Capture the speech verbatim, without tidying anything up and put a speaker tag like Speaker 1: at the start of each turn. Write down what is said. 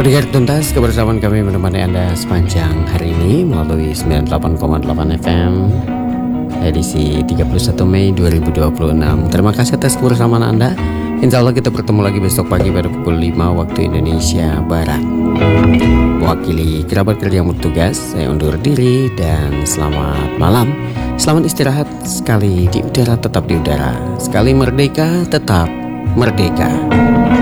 Speaker 1: Pendengar tuntas, kebersamaan kami menemani Anda sepanjang hari ini melalui sembilan puluh delapan koma delapan F M edisi tiga puluh satu Mei dua ribu dua puluh enam. Terima kasih atas kebersamaan Anda. Insya Allah kita bertemu lagi besok pagi pada pukul lima waktu Indonesia Barat. Mewakili kerabat kerja yang bertugas, saya undur diri dan selamat malam. Selamat istirahat, sekali di udara tetap di udara, sekali merdeka tetap merdeka.